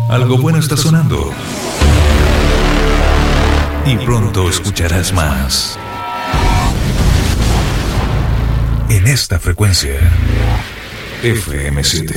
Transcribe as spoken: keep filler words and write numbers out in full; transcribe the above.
Algo bueno está sonando. Y pronto escucharás más. En esta frecuencia, F M siete.